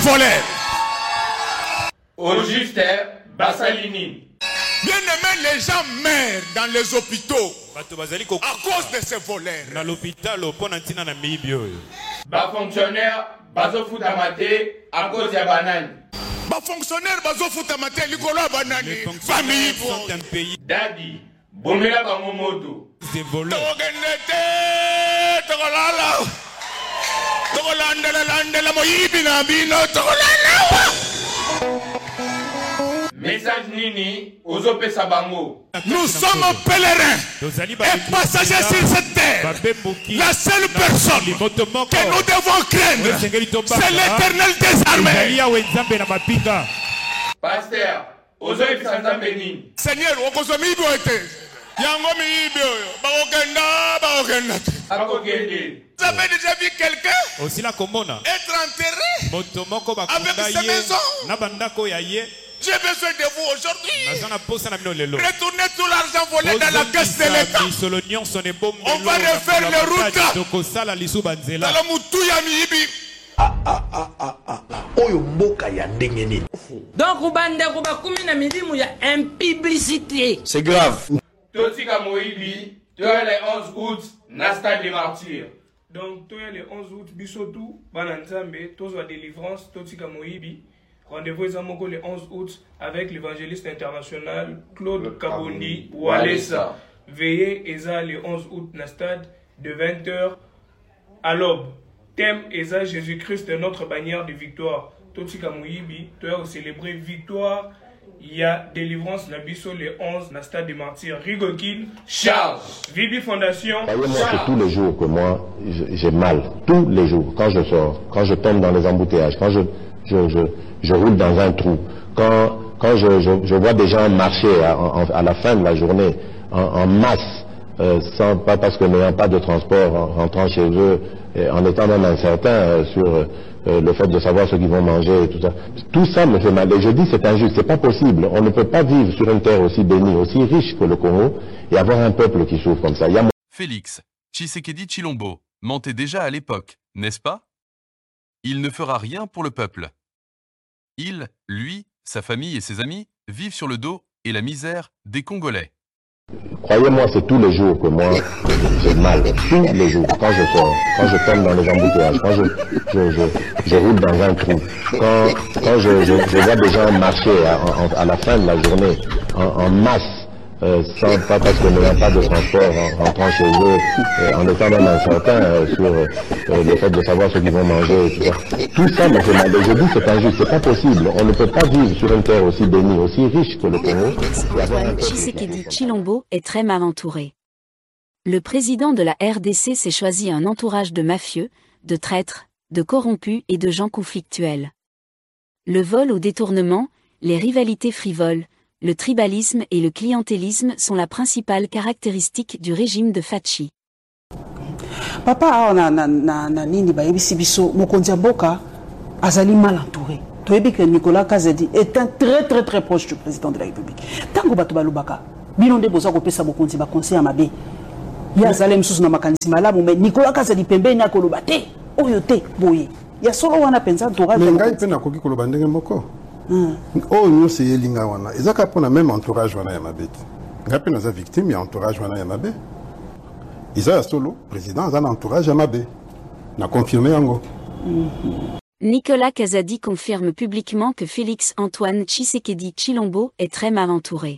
voleurs. Au juste, Bassalini. Bien aimé, les gens meurent dans les hôpitaux à cause de ces voleurs. Bas fonctionnaire, bazo foutamate à cause de banane. Bas fonctionnaire, bazo foutamate, likolo banane. Famille pour Daddy, bomela bangomoto. Ces voleurs. Message Nini, Ozope Sabango. Nous sommes pèlerins et passagers sur cette terre. La seule personne que nous devons craindre, c'est l'Éternel des armées. Pasteur, Ozope Sanzambeni. Seigneur, Okozomi Boete. Yango Mibio, Bagokenda. Vous avez déjà vu quelqu'un être enterré avec sa maison? J'ai besoin de vous aujourd'hui. Retournez tout l'argent volé dans la caisse de l'État. On va refaire les routes. Donc, il y a une publicité. C'est grave. Totika Moïbi, tu as le 11 août, Nasta des martyrs. Donc, tu as le 11 août, Bissotou, Bananzambe, Tozo délivrance, Totika Moïbi. Rendez-vous le 11 août avec l'évangéliste international Claude Kabondi Walesa. Veillez Eza le 11 août na stade de 20h à l'aube. Thème Eza Jésus-Christ notre bannière de victoire. Totika Moïbi, tu as célébré victoire. Il y a délivrance Nabiso le 11 na stade des martyrs. Rigokin Charles. Vibi Fondation. Voyez-moi, c'est tous les jours que moi j'ai mal. Tous les jours. Quand je sors, quand je tombe dans les embouteillages, quand je roule dans un trou. Quand je vois des gens marcher à la fin de la journée en masse, pas parce que n'ayant pas de transport, en rentrant chez eux, en étant même incertain sur le fait de savoir ce qu'ils vont manger et tout ça. Tout ça me fait mal. Et je dis c'est injuste, c'est pas possible. On ne peut pas vivre sur une terre aussi bénie, aussi riche que le Congo et avoir un peuple qui souffre comme ça. Félix Tshisekedi Tshilombo mentait déjà à l'époque, n'est-ce pas? Il ne fera rien pour le peuple. Il, lui, sa famille et ses amis vivent sur le dos et la misère des Congolais. Croyez-moi, c'est tous les jours que moi j'ai mal. Tous les jours. Quand je sors, quand je tombe dans les embouteillages, quand je roule dans un trou, quand je vois des gens marcher à la fin de la journée en masse, pas parce que n'ayant pas de transport, en rentrant chez eux, en étant même incertain sur le fait de savoir ce qu'ils vont manger et tout ça. Tout ça me fait mal. Et je dis c'est injuste, c'est pas possible. On ne peut pas vivre sur une terre aussi bénie, aussi riche que le Congo. Tshisekedi Tshilombo est très mal entouré. Le président de la RDC s'est choisi un entourage de mafieux, de traîtres, de corrompus et de gens conflictuels. Le vol au détournement, les rivalités frivoles, le tribalisme et le clientélisme sont la principale caractéristique du régime de Fachi. Papa na nini bayebisi biso mokonzi ya mboka azali mal entouré. Toyebi que Nicolas Kazadi est un très proche du président de la République. Tango bato balobaka bino nde boza kopesa mokonzi ba conseil mabe. Ya azali msusu na makanisi malamu mais Nicolas Kazadi pembeni akoloba te oyo te boye. Ya solo wana penza entourage. Ngai pe na koki koloba ndenge moko. Oh nous c'est yelinga wana ezaka pona même entourage wana ya mabeti ngapi naza victime ya entourage wana ya mabe isa solo président za entourage ya mabe na confirmer yango. Nicolas Kazadi confirme publiquement que Félix Antoine Tshisekedi Tshilombo est très mal entouré.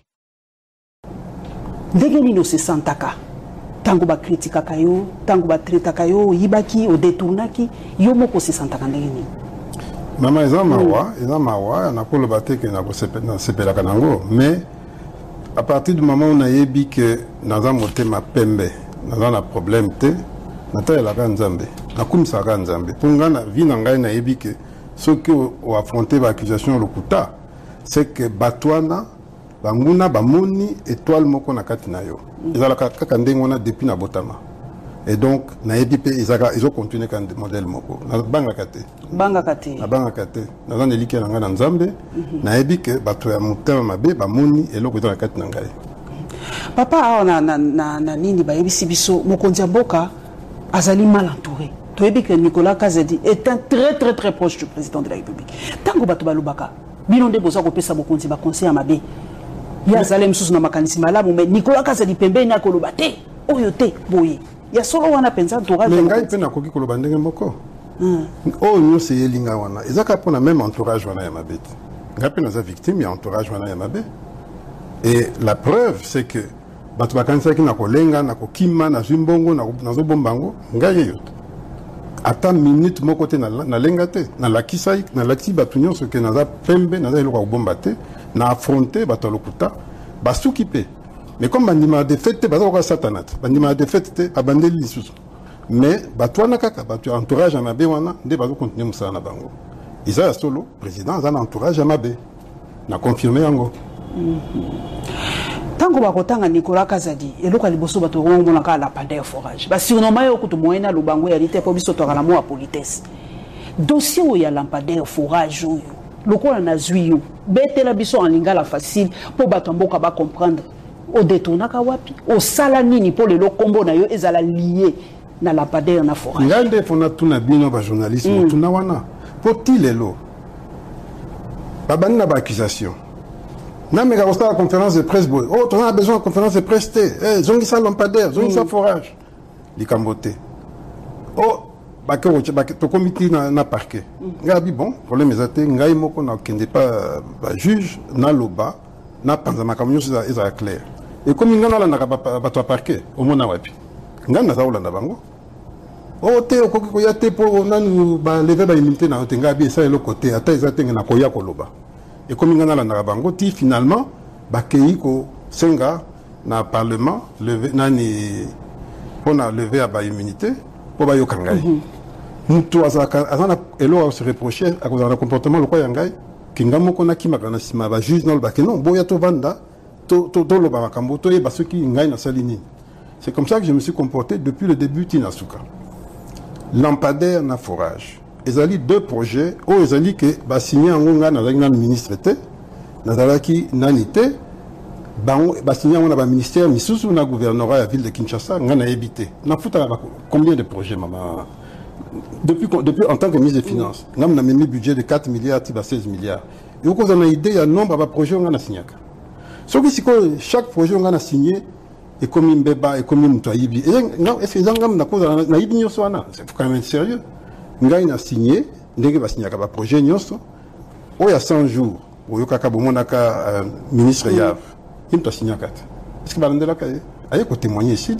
Ndenge nino se santaka tango ba kritikaka yo tango ba traitaka yo yibaki o détournaki yo moko se santaka ndenge nini? Mama eza mawa na koloba te ke na sepelaka nango mais à partir du moment où nayebi ke naza motema pembe naza na problème te natayelaka nzambe nakumisaka nzambe mpo ngai na vi na ngai nayebi ke soki oaffronte baaccusation lokuta c'est que bato wana banguna bamoni étoile moko na kati na yo ezalaka kaka ndenge wana depuis na botama. Et donc, naebi pe ils ont continué quand modèle moko. Na bangaka te. Bangaka te. Na bangaka te. Na zan eliki na nga na Nzambe. Naebi ke bato ya motema mabe ba moni eloko eza na kati na ngai. Papa na nini ba yebisi biso mokonzi ya mboka azali mal entouré. toyebi que Nicolas Kazadi est un très proche du président de la République. Tango bato balubaka bino nde boza kopesa bokonzi ba conseil amabe. Ya zalem susu na makanisi malamu mais Nicolas Kazadi pembeni akoloba te oyo te boye. Ya solo wana penza entourage. Mais ngai pe na koki koloba ndenge moko. Oh nous c'est yelinga wana. Ezaka pona même entourage wana ya mabe. Ngai pe naza victime ya entourage wana ya mabe. Et la preuve c'est que bato bakanisa ki na kolenga na kokima na zimbongo na zo bombango ngai yeyo. Ata minute moko te na lenga te na lakisa na lati bato nyonso ke naza pembe naza eloko kobomba te na affronter bato lokuta basuki pe. Mais comme bandima de fête baza ko satanat bandima de fête te abandeli lisusu mais bato wana kaka bato entourage amabe wana nde bazo continuer musala na bango isa solo président za na entourage amabe na confirmer yango. Tango bakotanga Nicolas Kazadi eloko liboso bato ngomona ka la pandé forage ba surnommé yo kutu moyena lubango ya lite po biso to kala mo a politesse dossier o ya lampadaire forage oyo lokola na zwiyo betela biso en lingala facile po bato mboka ba comprendre o détournaka wapi o sala nini po le kombo na yo ezala lié na lampadaire na forage ngande fona tuna bino ba journaliste tuna wana po tilelo babani na ba accusation. Non, mais quand on a la conférence de presse, oh, on a besoin de conférence de presse. Zongi sa lampadaire, zongi sa forage. Les cambotés. Oh, to comité na parquet. Ngabi bon, problème est ngai moko na kende pas juge na loba na panzama kamyo ça clair. Et comme ngana la na ba to parquet, au mona wapi. Ngana za olanda bango. Oh, te ko ya te po nanu ba lever ba immunité na ngabi ça le côté ata ezatenge na koya koloba. Et comme il y a la bango, finalement, bakei ko senga na parlement levé nani on a levé à ba immunité pour ba yokangai. Mutu azaka azana elo se reprocher à cause du comportement le quoi yangai kingamo kona kimakana sima ba juge non ba que non boya to vanda to lo ba makambo to yeba ceux qui ngai na salini. C'est comme ça que je me suis comporté depuis le début Tinasuka. Lampadaire na forage. Ils ont deux projets où ils ont dit que bah signé en Onga dans le ministre était dans nanité bah signé en un ministère misusu na gouvernorat la ville de Kinshasa on a habité na futa combien de projets maman depuis en tant que ministre des finances on a mis budget de 4 milliards à 16 milliards et on a idée il y a nombre de projets on a signé ce qui c'est chaque projet on a signé et comme une beba et comme une toyibi et non est-ce que ils ont na cause na ibi nyoso wana c'est quand même sérieux. Ngai na signé ndenge ba signé ka projet nyonso o ya 100 jours o yoka ka bomonaka ministre Yav imto signé kat est-ce que balandela ka aye ko témoigner ici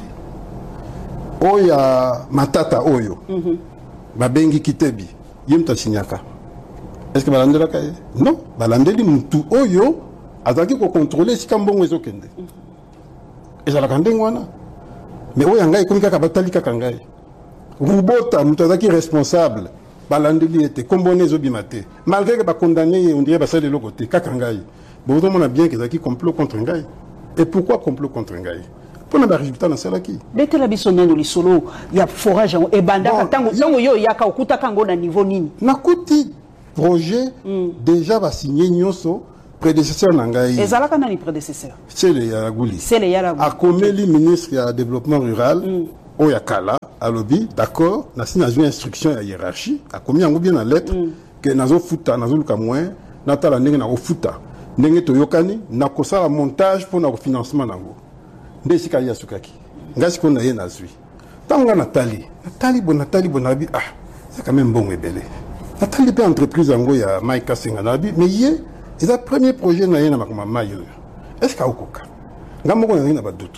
o ya matata oyo ba bengi kitebi imto signé ka est-ce que balandela ka non balandeli mutu oyo azaki ko contrôler si kambongo ezokende ezala kandengo wana mais o ya ngai komika ka batali ka ngai Rubota, nous sommes responsables. Balandeli était comboné zobimate. Malgré que ba condamné, on dirait ça de l'autre côté. Kakangai. Bon, on a bien qu'ils ont complot contre Ngai. Et pourquoi complot contre Ngai? Pour le résultat dans celle qui. Bete la bisonne de l'isolo, il y a forage et banda tango yo yaka okuta kango na niveau nini. Nakuti projet déjà va signer nyoso prédécesseur Nangai. Et zalaka nani prédécesseur? C'est le Yaraguli. C'est le Yaraguli. A Komeli ministre du développement rural. Oyakala à lobby d'accord na signé une instruction à hiérarchie a combien on bien la lettre que nazo futa nazo luka moins natala ndenge na futa ndenge to yokani na kosala montage pour na financement nango ndesika ya sukaki ngasi ko na ye nazwi tanga Nathalie bonabi ah c'est quand même bon ebele Nathalie pe entreprise yango ya Mike Kasenga nabi mais yé c'est le premier projet na ye na makoma mayo est-ce ka okoka ngamoko na ba doute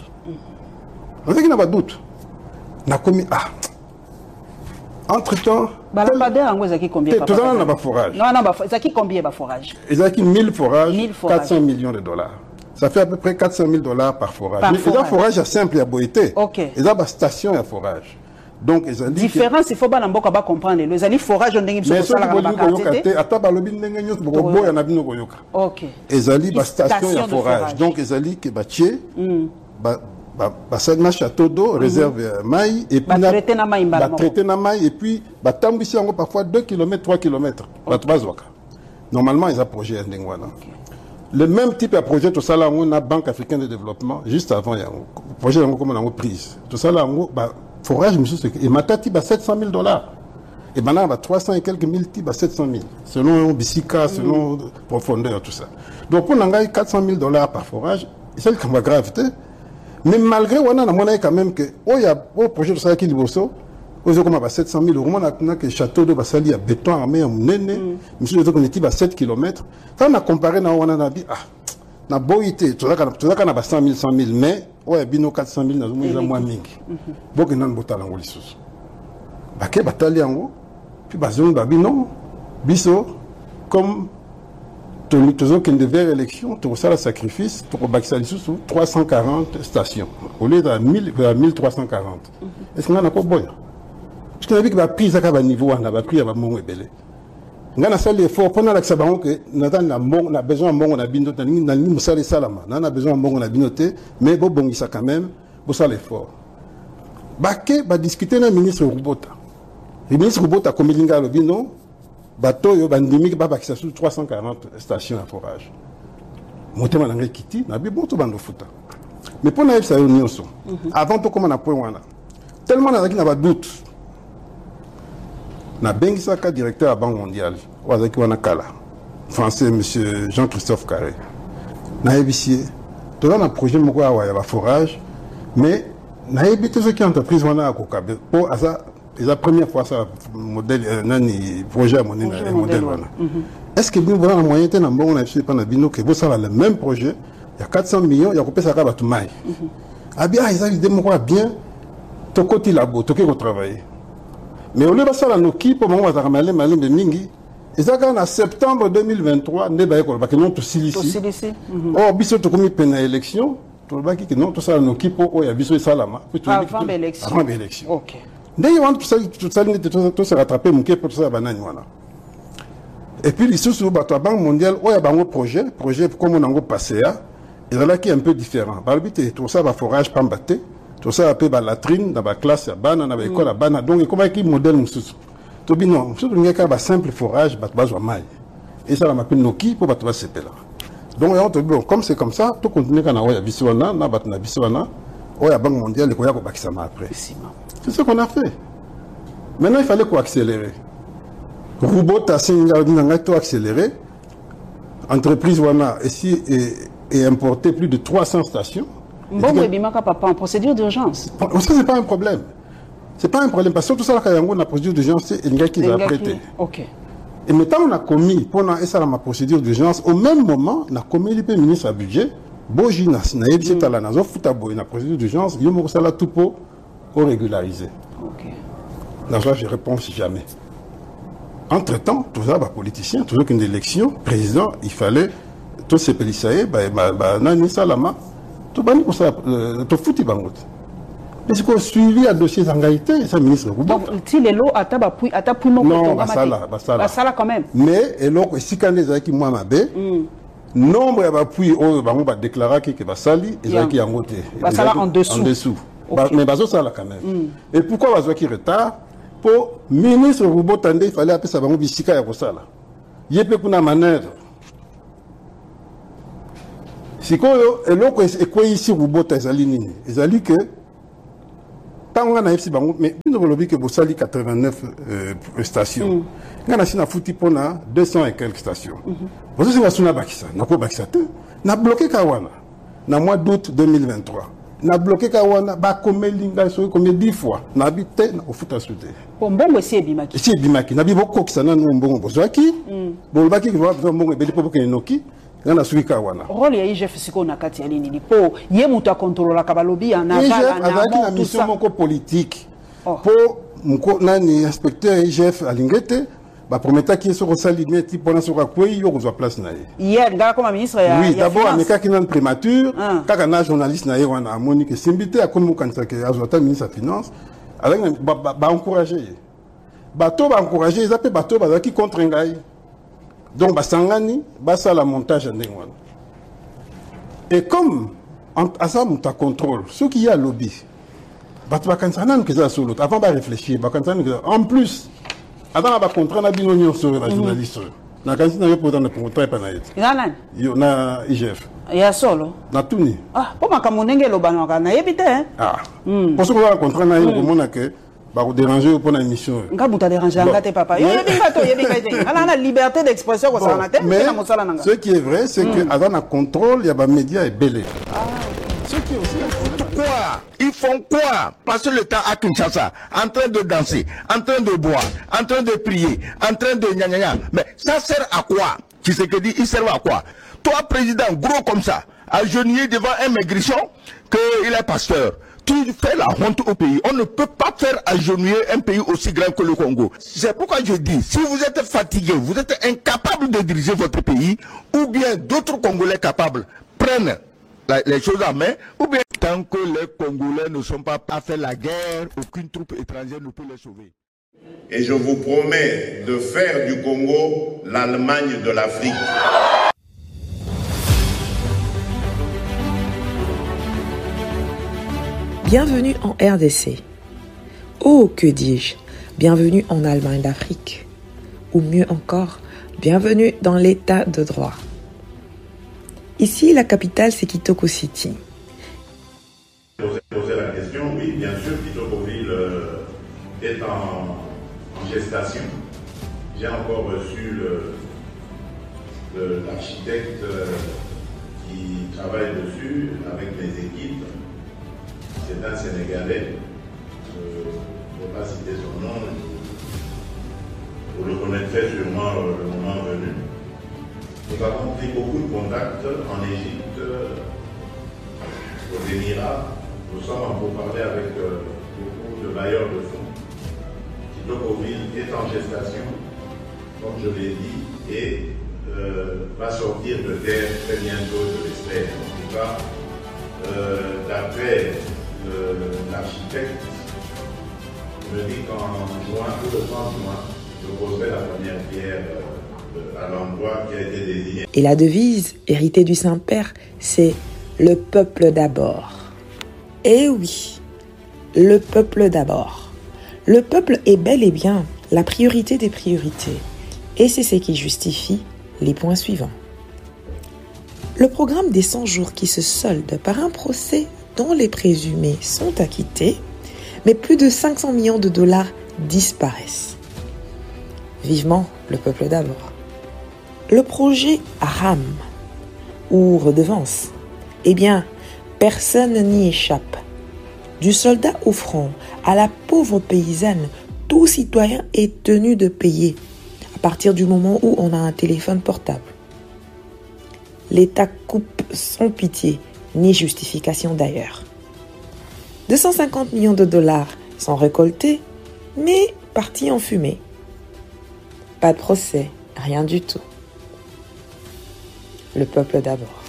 on a pas doute. Na commis entre temps lampadaire en ezaki combien tout ça na forage non ezaki combien ba forage ezaki 1000 forages 400 millions de dollars ça fait à peu près 400 000 dollars par forage mais les forages simple à boité ils ont ba station à forage donc ils ont dit différence il faut ba mboka ba comprendre les ali forage ndenge biso sala ba quartier ata ba lobi ndenge nyos bo boya na bino koyoka ils ont dit ba station à forage donc ils ont dit que ba tié basagna château d'eau réserve maï et puis traité na maï et puis tambisi yango parfois 2 km 3 km bazwaka normalement ils ont projet ndengwana le même type de projet tout ça là on a Banque africaine de développement juste avant yango projet yango comme on prise tout ça là forage, monsieur, et Matati, bah, $700,000. Et maintenant, bah, 300 et quelques mille, bah, 700,000. Selon Bissika, selon profondeur, tout ça. Donc, pour n'engager $400,000 par forage, c'est le cas gravité. Mais malgré, on a quand même que, il y a un projet de ça qui est liboso, on a 700,000 euros, on a que château de Bassali à béton armé, à Mounene, monsieur, on est à 7 km. Quand on a comparé, on a dit, na boité, tout ça, on a 100,000, 100,000, mais, ouais, bino 400,000, on a moins mingi. Donc, on a un botal en Golissus. Baké, batali en haut, puis bazon, babino, biso, comme, toujours qu'il devait élection, tout ça, le sacrifice, pour Baksali sous 340 stations, au lieu de 1340. Est-ce qu'on a quoi bon? Parce qu'on a vu que la prise à niveau, on a pris à mon ébélé. On a fait l'effort, pendant que on a besoin de on a binoté, on a besoin de on a binoté, mais bon, ça quand même, pour ça l'effort. Baké va discuter avec le ministre Rubota. Le ministre Rubota, comme il a le bino, bateau, il y a 340 stations à forage. Monté dans le Kiti, on a bien bon tout dans le foot. Mais pour nous, ça a eu avant tout, comme on a point, tellement on a doute. Na Bengisaka, directeur à la Banque mondiale, Wazaki Wanakala, français, M. Jean-Christophe Carré. Na ébicié, tout le projet de forage, mais na ébité ce qui est entreprise wana à Kokabe. Pour la première fois, ça, modèle, projet à modèle wana. Est-ce que nous avons un moyen de faire le même projet? Il y a 400 millions, il y a coupé ça à Batoumai. Ah bien, ils ont dit, bien, ton côté labo, ton côté travailler. Mais au lieu de ça, nous qui pour moi, ils ont en septembre 2023, nous avons tout silici. Or, biso to komi pena élection, tout le baki que non tout ça nous qui pour y a biso salama. Avant l'élection. Avant l'élection. OK. Dès qu'ils vont tout ça tout se rattraper mon pour ça banane voilà. Et puis les sous bateau Banque mondiale, il y a un projet comme on a passé là, et là qui est un peu différent. Par le tout ça va forage pas batté. Tout ça, appelle la latrine, dans la classe, dans l'école, donc, comment est-ce modèle nous Tobi non, il y a un simple forage, et ça, on appelle Noki pour battre ce là. Donc, comme c'est comme ça, tout continue quand on a Biswana, on a Biswana, on a Banque mondiale, on a Bakisama après. C'est ce qu'on a fait. Maintenant, il fallait qu'on accélère. Robot a accéléré. Entreprise Wana ici est importé plus de 300 stations. Bon, oui, papa, en procédure d'urgence. Ça, c'est pas un problème. C'est pas un problème. Parce que tout ça, quand on a une procédure d'urgence, c'est un gars qui l'a prêté. OK. Et maintenant, on a commis, pendant ma procédure d'urgence, au même moment, on a commis le ministre à budget, Boji Nasnaïb, c'est à la Nazo, Foutabo, une procédure d'urgence, il y a tout pour régulariser. OK. Dans ça, je réponds si jamais. Entre-temps, tout ça, politicien, toujours qu'une élection, président, il fallait, tous ces policiers, Nani Salama, tout ça, tout foutu bangot. Mais c'est qu'on suivi un dossier d'engagité, c'est le ministre. Donc, si les lots à tapouille, non, ça quand même. Mais, et là, si quand les qui moi m'abé, nombre d'appui, on va déclarer que va sali, et qui en côté. En dessous. Okay. Mais ça là quand même. Et pourquoi va qui retard? Pour ministre Roubo Tande, il fallait appeler ça va bisika ya kosala. Yépe kuna manœuvre. Si quoi et l'autre est quoi ici Roubo Tazalini, ils ont dit que tant on a FC bango, mais nous avons dit que vous sali 89 stations. On a si na fouti pona 200 et quelques stations. Vous savez que na bakisa, na ko bakisa te, na bloqué Kawana, na mois d'août 2023. Na bloqué Kawana, ba komelinga so comme 10 fois, na habité au foot à souder. Bon bongo c'est bimaki. C'est bimaki, na biboko kisana no mbongo bozaki. Bon baki ki va mbongo beli popo ke noki. Ngana suki Kawana. Rôle ya IGF siko na kati ya nini po ye muta contrôler ka balobi na na mission moko politique. Po mko nani inspecteur IGF alingete ba prometa ki so rosali meti pona so kwei yo kozwa place na ye. Hier ngala comme ministre ya oui, d'abord ameka ki nan primature, kaka na journaliste na ye wana amoni ke simbité a comme kanisa ke azota ministre de finance avec ba encourager. Bato ba encourager, ils appellent bato ba ki contre ngai. Donc ba sangani ba ça la montage ndenge wana. Et comme à ça muta contrôle, ceux qui y a lobby. Bato ba kanisa nan ke za solo, avant ba réfléchir, ba kanisa en plus. Avant, on va contraindre à bino sur la journaliste. Na kanisi na yopo na contrat pa na yet. Nana. Yo na IGF. Ya solo. Na tuni. Ah, po makamunenge lo banwa na yebite hein. Ah. Parce que le contrat na yo komona que ba ko déranger pour na émission. Nga buta déranger ngate papa. Yo yebinga to yebinga. Ala na liberté d'expression ko sana te. Mais ce qui est vrai c'est que avant na contrôle il y a ba médias et belé. Ah. Ce qui est aussi quoi? Ils font quoi? Passer le temps à Kinshasa, en train de danser, en train de boire, en train de prier, en train de gna gna gna. Mais ça sert à quoi? Tu sais que dit, il sert à quoi? Toi, président, gros comme ça, agenouillé devant un maigrichon, qu'il est pasteur. Tu fais la honte au pays. On ne peut pas faire agenouiller un pays aussi grand que le Congo. C'est pourquoi je dis, si vous êtes fatigué, vous êtes incapable de diriger votre pays, ou bien d'autres Congolais capables prennent les choses en main, ou bien tant que les Congolais ne sont pas à faire la guerre, aucune troupe étrangère ne peut les sauver. Et je vous promets de faire du Congo l'Allemagne de l'Afrique. Bienvenue en RDC. Oh, que dis-je? Bienvenue en Allemagne d'Afrique. Ou mieux encore, bienvenue dans l'état de droit. Ici, la capitale, c'est Kitoko City. Poser la question, oui, bien sûr, Kitokoville est en gestation. J'ai encore reçu l'architecte qui travaille dessus avec mes équipes. C'est un Sénégalais. Je ne vais pas citer son nom. Vous le connaîtrez sûrement le moment venu. Nous avons pris beaucoup de contacts en Égypte, aux Émirats. Nous sommes en pourparlers avec beaucoup de bailleurs de fonds. Kitokoville est en gestation, comme je l'ai dit, et va sortir de terre très bientôt, je l'espère. En tout cas, d'après l'architecte, me dit qu'en juin, tout le 30 juin, je poserai la première pierre à l'endroit qui a été désigné. Et la devise, héritée du Saint-Père, c'est « Le peuple d'abord ». Eh oui, le peuple d'abord. Le peuple est bel et bien la priorité des priorités. Et c'est ce qui justifie les points suivants. Le programme des 100 jours qui se solde par un procès dont les présumés sont acquittés, mais plus de 500 millions de dollars disparaissent. Vivement le peuple d'abord. Le projet RAM, ou redevance, eh bien, personne n'y échappe. Du soldat au front à la pauvre paysanne, tout citoyen est tenu de payer à partir du moment où on a un téléphone portable. L'État coupe sans pitié, ni justification d'ailleurs. 250 millions de dollars sont récoltés, mais partis en fumée. Pas de procès, rien du tout. Le peuple d'abord.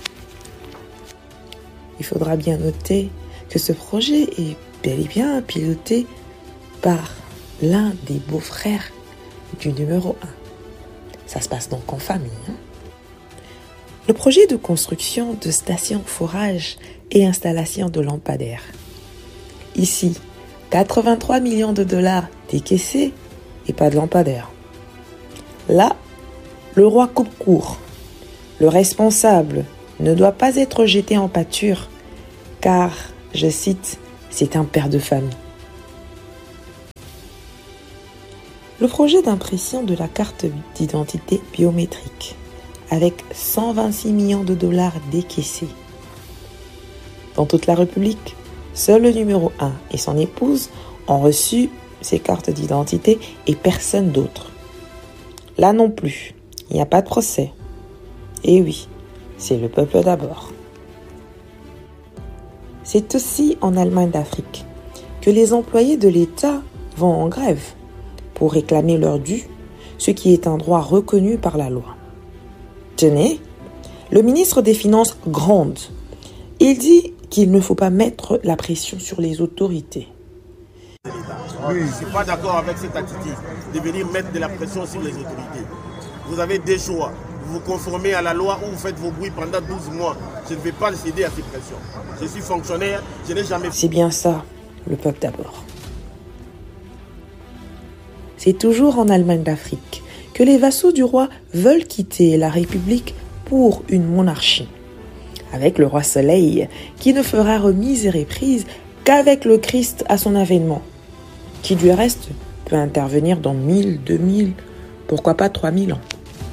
Il faudra bien noter que ce projet est bel et bien piloté par l'un des beaux-frères du numéro 1. Ça se passe donc en famille. Le projet de construction de stations forage et installation de lampadaires. Ici, 83 millions de dollars décaissés et pas de lampadaires. Là, le roi coupe court. Le responsable ne doit pas être jeté en pâture car, je cite, c'est un père de famille. Le projet d'impression de la carte d'identité biométrique avec 126 millions de dollars décaissés. Dans toute la République, seul le numéro 1 et son épouse ont reçu ces cartes d'identité et personne d'autre. Là non plus, il n'y a pas de procès. Et oui, c'est le peuple d'abord. C'est aussi en Allemagne d'Afrique que les employés de l'État vont en grève pour réclamer leur dû, ce qui est un droit reconnu par la loi. Tenez, le ministre des Finances gronde. Il dit qu'il ne faut pas mettre la pression sur les autorités. Oui, je ne suis pas d'accord avec cette attitude de venir mettre de la pression sur les autorités. Vous avez des choix. Vous vous conformez à la loi ou vous faites vos bruits pendant 12 mois. Je ne vais pas céder à ces pressions. Je suis fonctionnaire, je n'ai jamais... C'est bien ça, le peuple d'abord. C'est toujours en Allemagne d'Afrique que les vassaux du roi veulent quitter la République pour une monarchie. Avec le roi Soleil, qui ne fera remise et reprise qu'avec le Christ à son avènement, qui du reste peut intervenir dans 1000, 2000, pourquoi pas 3000 ans.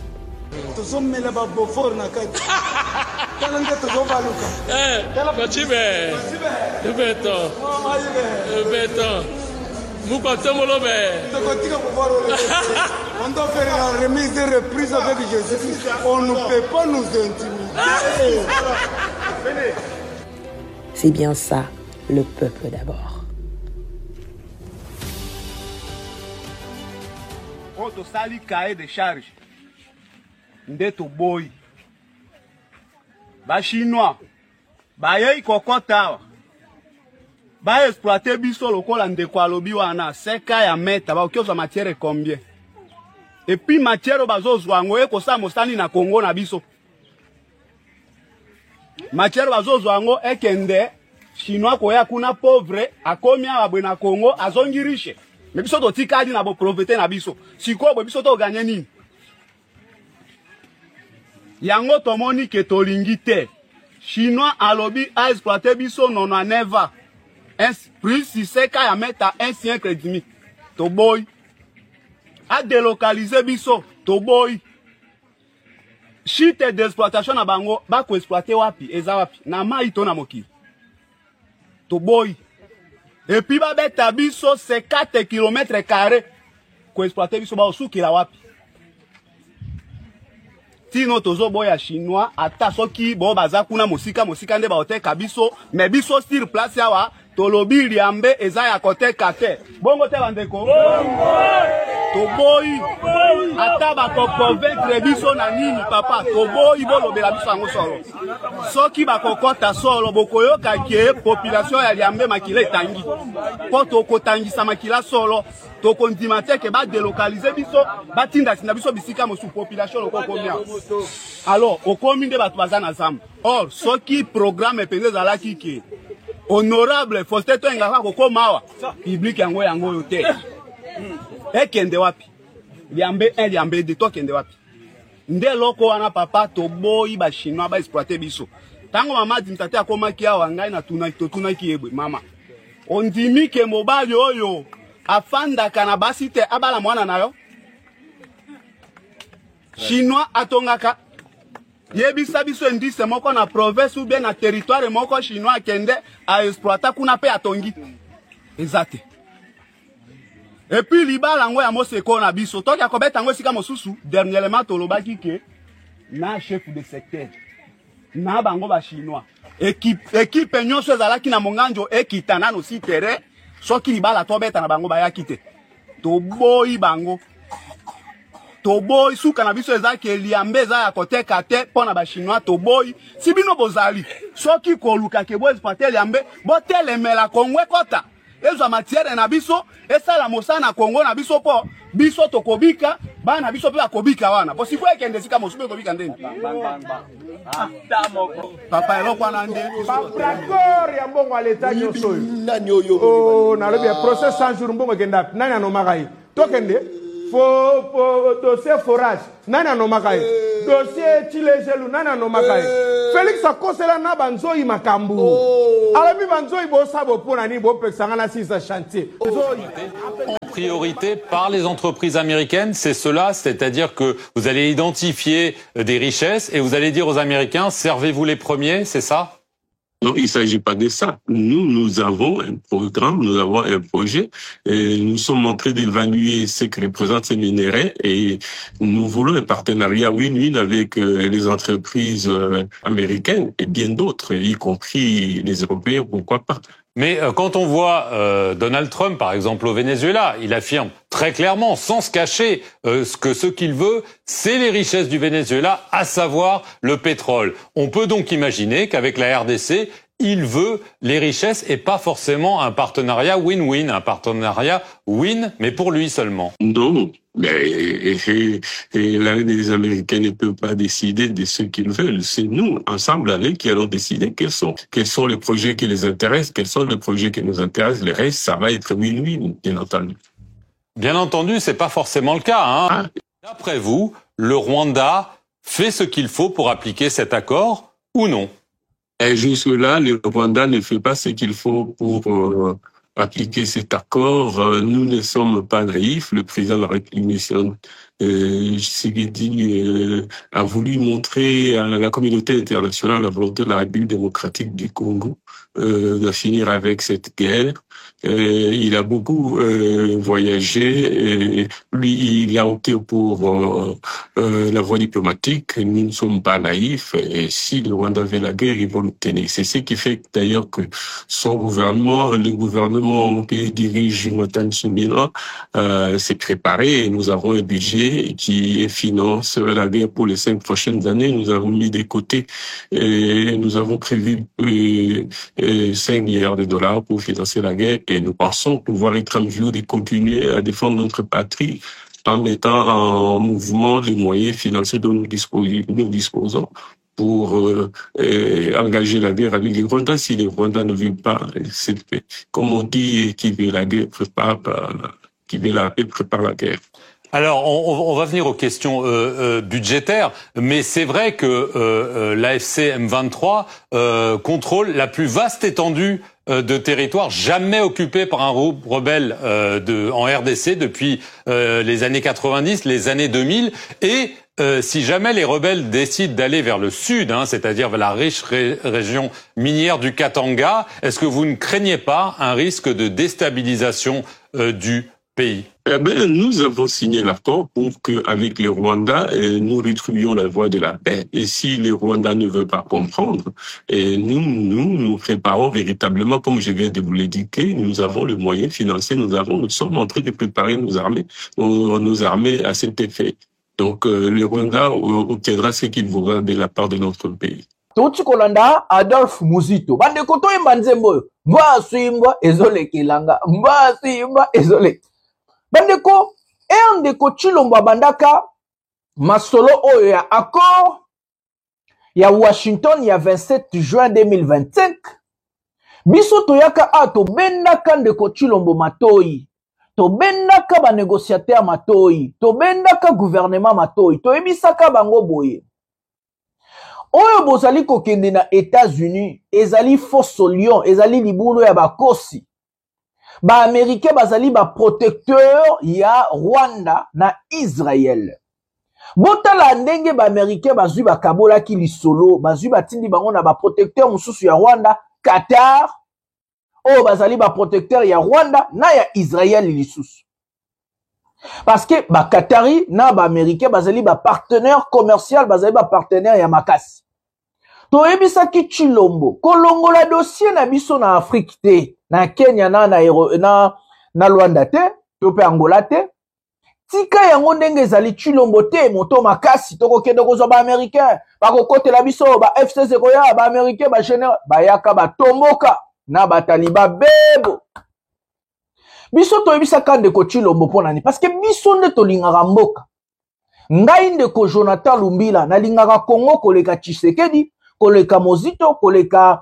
On doit faire la remise et reprise avec Jésus. On ne peut pas nous intimider. C'est bien ça, le peuple d'abord. Quand on sali cahier de charge, ndeto boy, ba chinois, ba yei kokota. Ba exploiter biso lokola ndeko alobi wana seka ya meta ba okioza matière combien et puis matière bazozwa ngo ekosa mosani na Congo na biso matière bazozwa ngo ekende chinois koya kuna pauvre akomi abwe na Congo azongi riche mais biso to tikadi na bo profiter na biso siko biso to gagner nini yango tomoni ke tolingi te chinois alobi a exploiter biso nono neva plus si c'est qu'à mettre un siècle et demi. To boy. A délocaliser biso. To boy. Chite d'exploitation na bango. Ba ko exploiter wapi. Eza wapi. Na ma ito na moki. To boy. Et puis ba beta biso c'est 4 km². Ko exploiter biso ba osuki la wapi. Tino tozo boya chinois. Ata soki bo baza kuna mosika nde ba oteka biso. Mais biso sur place yawa. Tolobi liambe eza ya kote kate. Bongo te bandeko. Toboyi. Ata ba ko convaincre biso na nini papa. Toboyi bolobela biso yango solo. Soki ba kokota solo bokoyoka ke population ya liambe makila etangi. Po tokotangisa makila solo. Tokondima te ke ba délocaliser biso, ba tinda sina biso bisika mosu population loko komia. Alors, okomi nde batu baza na zamba. Or, soki programme pende zala kiki. Honorable Faustin Toengaka kokomawa public yango yote ekende wapi liambe 1 liambe 2 tokende wapi nde loko wana papa toboyi ba chinois ba exploiter biso tango mama dimtate akomaki awa ngai na tunaki yebwe mama ondimi ke mobali oyo afandaka na basi te abala mwana nayo chinois atongaka yebisa biso indice moko na province ou bien na territoire moko chinois kende a exploiter kuna pe atongi ezate et puis libala ngo ya moseko na biso toki akobeta ngo sika mosusu dernièrement tolobaki ke na chef de secteur na bango ba chinois équipe nyonso ezalaki na monganjo ekitana no si terrain soki libala tobeta na bango bayaki te toboyi bango toboy suka na biso ezaki eliambe eza ya koteka te pona ba chinois toboy sibino bozali soki koluka ke bo exploiter eliambe bo telemela kongwe kota ezwa matière na biso esala mosana Congo na biso po biso tokobika bana biso pe akobika wana po sifo ekende sika mosupe kobika ndeni papa eloko nande d'accord ya mbongo aleta nyoso nani oyo oh na lobi process 100 jours mbongo kenda nani anomakai tokende dossier forage nani anomakai dossier chilejelu nani anomakai Félix akosela na banzoi makambu alabi banzoi bo sabo pona ni bo pexanga na sisa chantier en priorité par les entreprises américaines, c'est cela, c'est-à-dire que vous allez identifier des richesses et vous allez dire aux Américains servez-vous les premiers, c'est ça? Non, il ne s'agit pas de ça. Nous avons un programme, nous avons un projet. Et nous sommes en train d'évaluer ce que représentent ces minerais et nous voulons un partenariat win-win avec les entreprises américaines et bien d'autres, y compris les Européens, pourquoi pas. Mais quand on voit Donald Trump, par exemple, au Venezuela, il affirme très clairement, sans se cacher, que ce qu'il veut, c'est les richesses du Venezuela, à savoir le pétrole. On peut donc imaginer qu'avec la RDC, il veut les richesses et pas forcément un partenariat win-win, un partenariat win, mais pour lui seulement. Non. Les Américains ne peuvent pas décider de ce qu'ils veulent. C'est nous, ensemble, avec, qui allons décider quels sont les projets qui les intéressent, quels sont les projets qui nous intéressent. Le reste, ça va être win-win, bien entendu. Bien entendu, c'est pas forcément le cas, hein. D'après vous, le Rwanda fait ce qu'il faut pour appliquer cet accord ou non? Et jusque-là, le Rwanda ne fait pas ce qu'il faut pour appliquer cet accord. Nous ne sommes pas naïfs. Le président de la République, Tshisekedi, a voulu montrer à la communauté internationale la volonté de la République démocratique du Congo de finir avec cette guerre. Il a beaucoup voyagé. Et lui, il a opté pour la voie diplomatique. Nous ne sommes pas naïfs. Et si le Rwanda veut la guerre, ils vont l'obtenir. C'est ce qui fait d'ailleurs que son gouvernement, le gouvernement que dirige Jonathan Tsumila, s'est préparé. Et nous avons un budget qui finance la guerre pour les 5 prochaines années. Nous avons mis de côté et nous avons prévu 5 milliards de dollars pour financer la guerre. Et nous pensons pouvoir être en mesure de continuer à défendre notre patrie en mettant en mouvement les moyens financiers dont nous disposons pour engager la guerre avec les Rwandais. Si les Rwandais ne veulent pas cette paix, comme on dit, qui veut la guerre prépare la guerre. Alors, on va venir aux questions budgétaires, mais c'est vrai que l'AFC M23 contrôle la plus vaste étendue de territoire jamais occupé par un rebelle en RDC depuis les années 90, les années 2000, et si jamais les rebelles décident d'aller vers le sud, c'est-à-dire vers la riche région minière du Katanga, est-ce que vous ne craignez pas un risque de déstabilisation du pays? Eh bien, nous avons signé l'accord pour qu'avec les Rwandais, nous retrouvions la voie de la paix. Et si les Rwandais ne veulent pas comprendre, et nous préparons véritablement, comme je viens de vous l'indiquer, nous avons le moyen financier, nous sommes en train de préparer nos armées à cet effet. Donc, le Rwanda obtiendra ce qu'il voudra de la part de notre pays. Touti kolanda Adolphe Muzito. Bande koto imba nzembo. Mba suimba ezole kilanga. Mba suimba ezole. Bandeko, ndeko Chilombo bandaka masolo oyo ya accord ya Washington ya 27 juin 2025. Biso toyaka to bendaka ndeko Chilombo matoi. To bendaka ba négociateur matoi. To bendaka gouvernement matoi. To ebisaka bango boye. Oyo bozali kokende na États-Unis, ezali faux lion, ezali libulu ya bakosi. Ba Américain bazali ba protecteur ya Rwanda na Israël. Botala ndenge ba Américain bazui ba kabola ki lisolo, bazui batindi bango na ba protecteur mususu ya Rwanda, Qatar. Oh bazali ba protecteur ya Rwanda na ya Israël lisusu. Parce que ba Qatari na ba Américain bazali ba partenaire commercial, bazali ba partenaire ya makasi. To ebisaki Chilombo, kolongola dossier na biso na Afrique te, na Kenya na Luanda te, to pe Angola te. Tika yango ndenge ezali Chilombo te, moto makasi toko kende kozwa ba Américain, ba kokotela biso ba FCC koya ba Américain ba général, ba yaka ba tomboka na ba taliba bebo. Biso to ebisaka ndeko Chilombo pona ni parce que biso nde to lingaka mboka. Ngai ndeko Jonathan Lumbila na lingaka Congo koleka Tshisekedi, koleka Mozito, koleka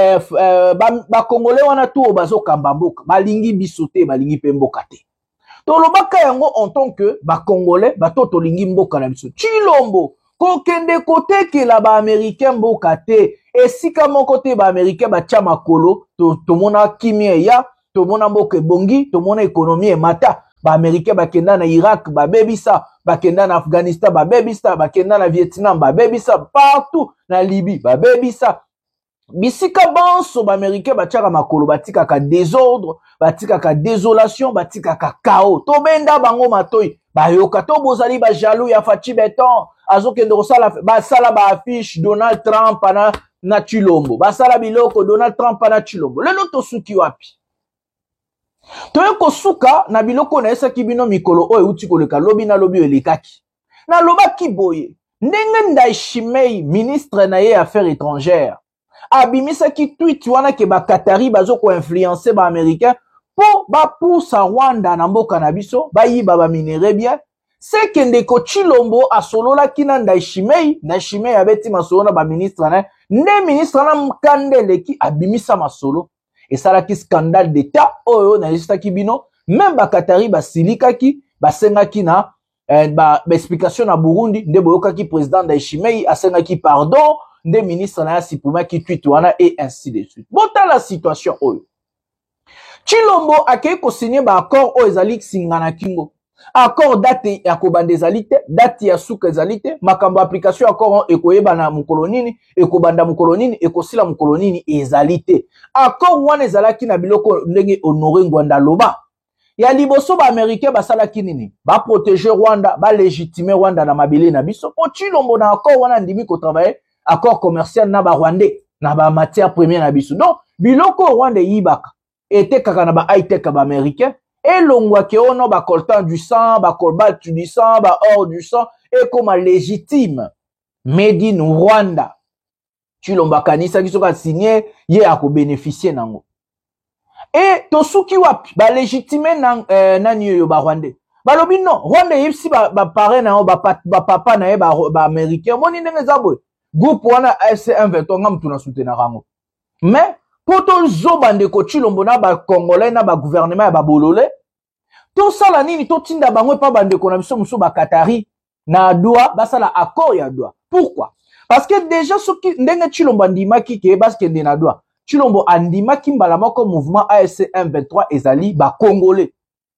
ba Congolais wana tu bazo kamba mboka, balingi biso te, balingi pe mboka te. To lobaka yango en tant que ba Congolais, ba to lingi mboka na biso. Chilombo ko kende kote la ba Américain mboka te, esika moko te ba Américain ba tia makolo, to mona kimia ya, to mona mboka bongi, to mona économie mata. Ba Américain ba kenda na Irak, ba bebisa, ba kenda na Afghanistan, ba bebisa, ba kenda na Vietnam, ba bebisa, partout na Libye, ba bebisa. Bisika banso ba Américain ba tiaka makolo, batika ka désordre, batika ka désolation, batika ka chaos. To benda bango matoi, ba yoka to bozali ba jaloux ya Fachi Beton, azo kende kosala ba sala ba affiche Donald Trump na Chilombo. Ba sala biloko Donald Trump na Chilombo. Lelo to suki wapi? Toye kosuka na biloko na esa kibino mikolo oyo uti koleka lobi na lobi elekaki. Na loba kiboye, ndenge Ndayishimiye ministre na ye affaires étrangères. Abimisa ki tweet wana ke ba Qatari bazo ko influencer ba Américain po ba poussa Rwanda na mboka na biso, ba yiba ba minere bien. C'est que ndeko Chilombo asolola kina Ndayishimiye abeti masolo na ba ministre na, ne ministre na mkandele ki abimisa masolo. Et ça là qui scandale d'état oyo na lista kibino même ba Qatari ba silika ki ba senga ki na explication na Burundi nde boyoka ki président Ndayishimiye asenga ki pardon nde ministre na supprima ki tweet wana et ainsi de suite. Bota la situation oyo. Chilombo akei ko signer ba accord o ezali singana kingo. Accord date ya kobanda ezali te, date ya suka ezali te, makambo application accord ekoyeba na mukolonini, ekobanda mukolonini, ekosila mukolonini ezali te. Accord wana ezalaki na biloko ndenge Honoré Ngwanda loba. Ya liboso ba américain basalaki nini? Ba protéger Rwanda, ba légitimer Rwanda na mabele na biso. Po Chilombo na accord wana ndimi ko travailler accord commercial na ba Rwandais, na ba matière première na biso. Donc biloko Rwanda yibaka était kaka na ba high-tech ba américain. Et l'ongwa qui ono ba coltan du sang, ba cobalt du sang, ba or du sang, et comme légitime, made in Rwanda. Chilomba kanisa qui soka signé, ye a ko bénéficier nango. Et tosuki wapi, ba légitime nan yo ba Rwanda. Ba lobi non, Rwanda yipsi ba pare na ba papa na ba américain, moni ndenge zabwe. Groupe wana FC120 ngam tuna soutenir rango. Mais pour ton zobande ko Chilombo na ba congolais na ba gouvernement ya ba bolole to sala nini to tinda bango pa bande ko na biso muso ba Qatari na Doha ba sala accord ya Doha. Pourquoi? Parce que déjà soki ndenge Chilombo andimaki ke parce que na Doha Chilombo andimaki mbala moko mouvement AFC M23 ezali ba congolais.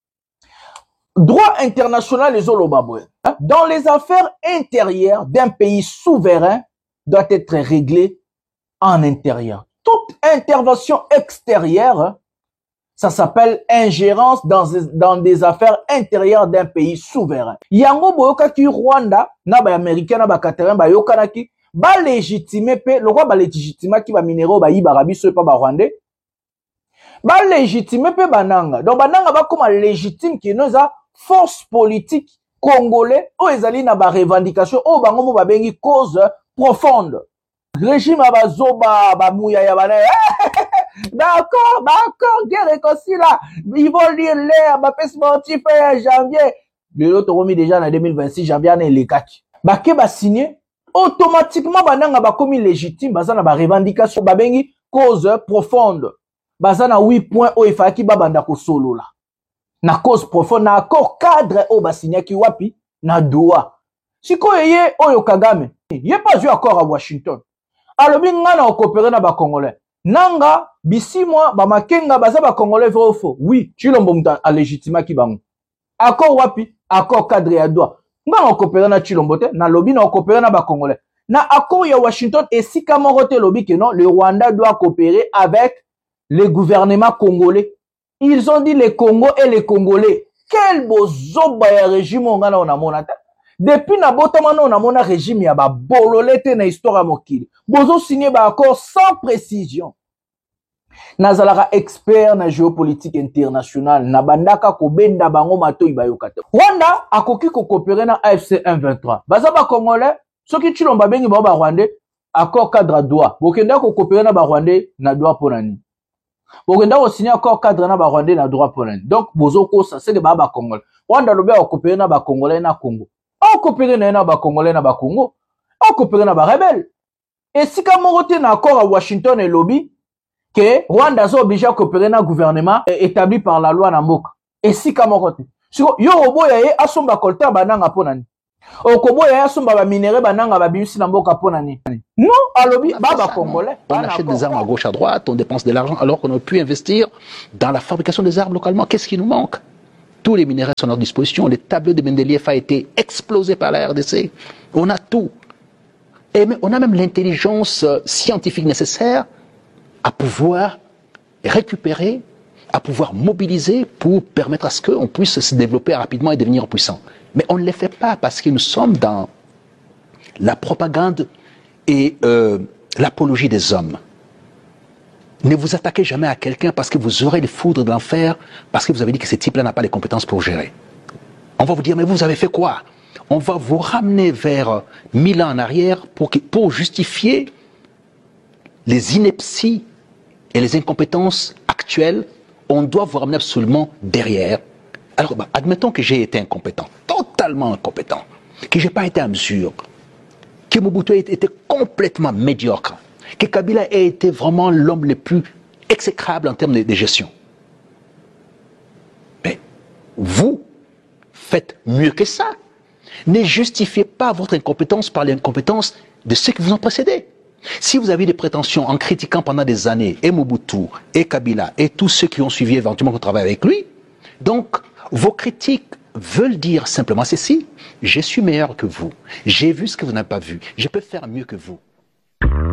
Droit international les olobaboy. Dans les affaires intérieures d'un pays souverain doit être réglé en intérieur. Toute intervention extérieure, ça s'appelle ingérence dans des affaires intérieures d'un pays souverain. Yango boyoka ki Rwanda, na ba américain na ba Qatarin ba yokana ki ba légitimer pe le roi ba légitimer ki ba minéraux ba yibara biso pa ba Rwandais. Ba légitimer pe bananga. Donc bananga ba comme légitime ki noza force politique congolais o ezali na ba revendication o bango mo ba bengi cause profonde. Régime abazoba bamouya ya bana d'accord guerre réconcilia ils vont lire l'air ba paix sportif janvier le autre remis déjà en 2026 janvier na lekaki bake ba signer automatiquement bananga ba komi légitime bazana ba revendication ba bengi cause profonde bazana 8 points o ifaki babanda ko solola na cause profonde na accord cadre o ba signer ki wapi na Doha siko yeye oyo Kagame yé pas eu accord à Washington. Alors, ngana o coopérer na ba Congolais. Nanga, bisi moi, ba makenga baza ba Congolais vrai ou faux? Oui, Chilombo muta a légitima ki bango. Accord wapi? Accord cadre ya Doha. Ngana o coopérer na Chilombo te, na lobby na o coopérer na ba Congolais. Na accord ya Washington et si kamorote lobby que non, le Rwanda doit coopérer avec le gouvernement congolais. Ils ont dit les Congo et les Congolais. Quel beau zoba ya régime ngana on a monata. Depuis na botamano on a mon régime ya ba bololete na histoire mokili. Bozo signé ba accord sans précision. Nazalaka expert na géopolitique internationale na bandaka ko benda bango mato ibayokata. Rwanda akoki ko coopérer na AFC M23. Baza ba Congolais, soki Chilomba bengi ba Rwandais, accord cadre Doha. Bokenda ko coopérer na ba Rwandais na Doha ponani. Bokenda ko signer accord cadre na ba Rwandais na Doha ponani. Donc bozo ko ça c'est que ba Congolais. Rwanda lobe ko coopérer na ba Congolais na Congo. On coopère na ba Congolais na ba Congo. On coopère na ba rebelle. Et si comme on a accord à Washington et lobby que Rwanda est obligé à coopérer na gouvernement établi par la loi na mboka. Et si comme on yo obo ya asomba kolta bananga ponani. Okobo ya asomba ba minéraux bananga ba bimisi na mboka ponani. Non, à lobby ba Congolais. On achète des armes à gauche à droite, on dépense de l'argent alors qu'on aurait pu investir dans la fabrication des armes localement. Qu'est-ce qui nous manque? Tous les minéraux sont à notre disposition. Le tableau de Mendeleïev a été explosé par la RDC. On a tout. Et on a même l'intelligence scientifique nécessaire à pouvoir récupérer, à pouvoir mobiliser pour permettre à ce qu'on puisse se développer rapidement et devenir puissant. Mais on ne le fait pas parce que nous sommes dans la propagande et l'apologie des hommes. Ne vous attaquez jamais à quelqu'un parce que vous aurez les foudres de l'enfer, parce que vous avez dit que ce type-là n'a pas les compétences pour gérer. On va vous dire, mais vous avez fait quoi? On va vous ramener vers 1000 ans en arrière pour justifier les inepties et les incompétences actuelles. On doit vous ramener absolument derrière. Alors, admettons que j'ai été incompétent, totalement incompétent, que je n'ai pas été à mesure, que Mobutu était complètement médiocre, que Kabila ait été vraiment l'homme le plus exécrable en termes de gestion. Mais vous faites mieux que ça. Ne justifiez pas votre incompétence par l'incompétence de ceux qui vous ont précédé. Si vous avez des prétentions en critiquant pendant des années et Mobutu, et Kabila, et tous ceux qui ont suivi éventuellement qu'on travaille avec lui, donc vos critiques veulent dire simplement ceci: je suis meilleur que vous, j'ai vu ce que vous n'avez pas vu, je peux faire mieux que vous.